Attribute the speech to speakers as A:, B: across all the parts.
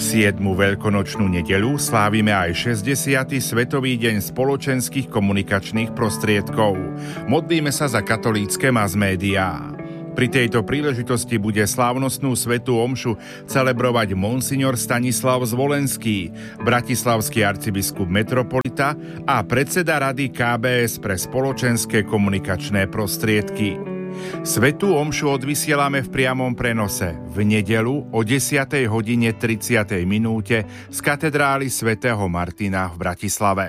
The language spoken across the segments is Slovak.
A: 7. veľkonočnú nedeľu slávime aj 60. Svetový deň spoločenských komunikačných prostriedkov. Modlíme sa za katolícke masmédiá. Pri tejto príležitosti bude slávnostnú svätú omšu celebrovať monsignor Stanislav Zvolenský, bratislavský arcibiskup metropolita a predseda Rady KBS pre spoločenské komunikačné prostriedky. Svätú omšu odvysielame v priamom prenose v nedeľu o 10:30 z katedrály svätého Martina v Bratislave.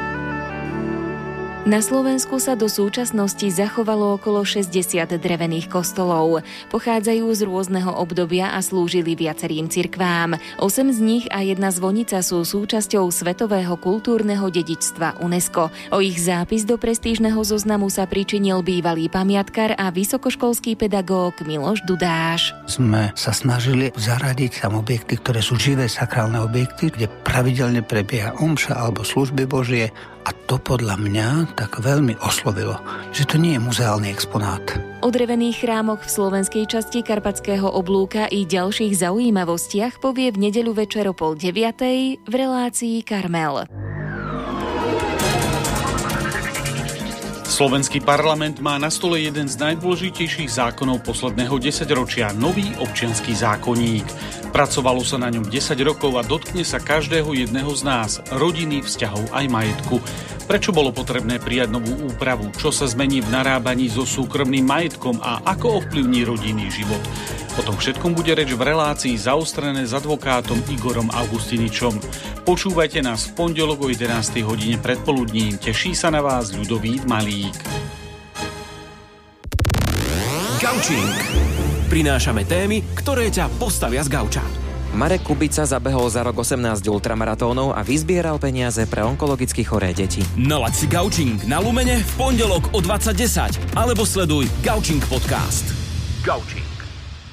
B: Na Slovensku sa do súčasnosti zachovalo okolo 60 drevených kostolov. Pochádzajú z rôzneho obdobia a slúžili viacerým cirkvám. 8 z nich a jedna zvonica sú súčasťou Svetového kultúrneho dedičstva UNESCO. O ich zápis do prestížneho zoznamu sa pričinil bývalý pamiatkar a vysokoškolský pedagóg Miloš Dudáš.
C: Sme sa snažili zaradiť tam objekty, ktoré sú živé sakrálne objekty, kde pravidelne prebieha omša alebo služby Božie. A to podľa mňa tak veľmi oslovilo, že to nie je muzeálny exponát.
B: O drevených chrámoch v slovenskej časti Karpatského oblúka i ďalších zaujímavostiach povie v nedeľu večer o 8:30 v relácii Karmel.
D: Slovenský parlament má na stole jeden z najdôležitejších zákonov posledného desaťročia, nový občiansky zákonník. Pracovalo sa na ňom 10 rokov a dotkne sa každého jedného z nás, rodiny, vzťahov aj majetku. Prečo bolo potrebné prijať novú úpravu? Čo sa zmení v narábaní so súkromným majetkom a ako ovplyvní rodinný život? O tom všetkom bude reč v relácii Zaostrené s advokátom Igorom Augustiničom. Počúvajte nás v pondelok o 11:00 predpoludním. Teší sa na vás Ľudovít Malík.
E: Gaučing. Prinášame témy, ktoré ťa postavia z gauča.
F: Marek Kubica zabehol za rok 18 ultramaratónov a vyzbieral peniaze pre onkologicky choré deti.
E: Nalaď si Gaučing na Lumene v pondelok o 20:10 alebo sleduj Gaučing podcast. Gaučing.